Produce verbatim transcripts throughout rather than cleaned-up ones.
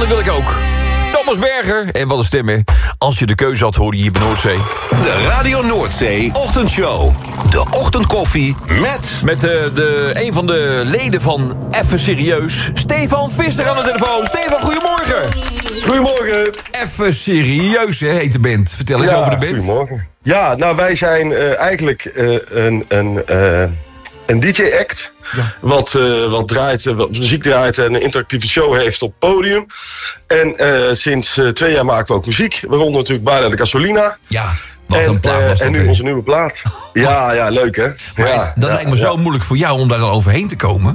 dat wil ik ook. Thomas Berger. En wat een stem, hè. Als je de keuze had, hoorde je hier bij Noordzee. De Radio Noordzee Ochtendshow. De ochtendkoffie met... Met uh, de, een van de leden van Even Serieus. Stefan Visser aan de telefoon. Stefan, goedemorgen. Goedemorgen. Even Serieus, hè, heet de band. Vertel eens ja, over de band. Goedemorgen. Ja, nou wij zijn uh, eigenlijk uh, een, een, uh, een D J-act. Ja. Wat, uh, wat draait, wat muziek draait en een interactieve show heeft op het podium. En uh, sinds uh, twee jaar maken we ook muziek. Waaronder natuurlijk bijna de Gasolina. Ja, wat een plaat was dat. En nu onze nieuwe plaat. Ja, ja, leuk hè. Maar ja, dat ja, lijkt me zo ja. moeilijk voor jou om daar dan overheen te komen.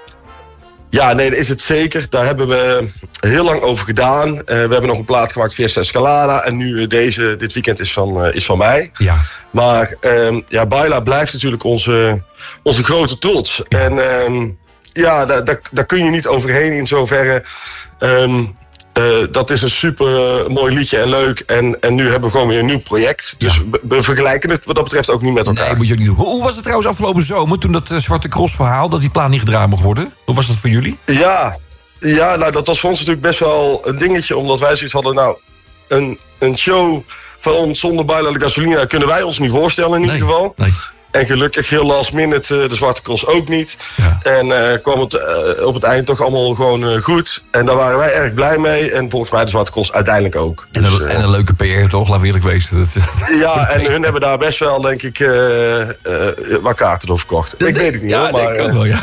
Ja, nee, dat is het zeker. Daar hebben we heel lang over gedaan. Uh, we hebben nog een plaat gemaakt, Fiesta Escalada. En nu uh, deze, dit weekend is van, uh, is van mij. Ja. Maar um, ja, Baila blijft natuurlijk onze, onze grote trots. Ja. En um, ja, daar, daar, daar kun je niet overheen in zoverre. Um, uh, dat is een super uh, mooi liedje en leuk. En, en nu hebben we gewoon weer een nieuw project. Dus ja. we, we vergelijken het wat dat betreft ook niet met elkaar. Nee, moet je ook niet doen. Hoe, hoe was het trouwens afgelopen zomer toen dat uh, Zwarte Cross verhaal, dat die plaat niet gedraaid mocht worden? Hoe was dat voor jullie? Ja, ja nou, dat was voor ons natuurlijk best wel een dingetje. Omdat wij zoiets hadden, nou, een, een show van ons zonder Baila de Gasolina kunnen wij ons niet voorstellen in nee, ieder geval. Nee. En gelukkig heel last minute uh, de Zwarte Cross ook niet. Ja. En uh, kwam het uh, op het eind toch allemaal gewoon uh, goed. En daar waren wij erg blij mee. En volgens mij de Zwarte Cross uiteindelijk ook. En, dus, een, uh, en een leuke P R toch, laat we eerlijk wezen. Dat, ja, en hun hebben daar best wel, denk ik, uh, uh, wat kaarten door verkocht. Dat ik denk, weet het niet ja, hoor. Ja, maar, denk ik ook wel, ja.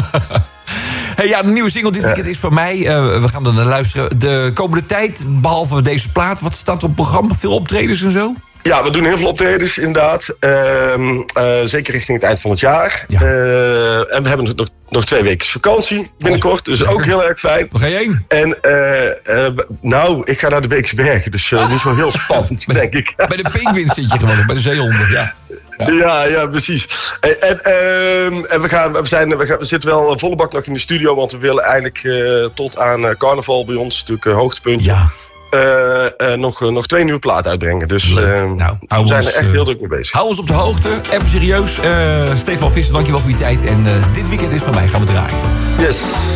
Hey, ja, de nieuwe single dit weekend is van mij. Uh, we gaan er naar luisteren. De komende tijd, behalve deze plaat, wat staat op het programma? Veel optredens en zo? Ja, we doen heel veel optredens, inderdaad. Uh, uh, zeker richting het eind van het jaar. Ja. Uh, en we hebben nog, nog twee weken vakantie binnenkort. Dus lekker. Ook heel erg fijn. Waar ga je heen? En, uh, uh, nou, ik ga naar de Beekse Bergen. Dus uh, ah. dat is wel heel spannend, bij, denk ik. Bij de pinguïns zit je gewoon, bij de zeehonden, ja. Ja. Ja, ja, precies. En, en, uh, en we, gaan, we, zijn, we, gaan, we zitten wel volle bak nog in de studio. Want we willen eigenlijk uh, tot aan uh, carnaval bij ons, natuurlijk uh, hoogtepuntje. Ja. Uh, uh, nog, uh, nog twee nieuwe platen uitbrengen. Dus uh, nou, we zijn er echt heel druk mee bezig. Hou ons op de hoogte. Even serieus. Uh, Stefan Visser, dankjewel voor je tijd. En uh, dit weekend is van mij. Gaan we draaien. Yes.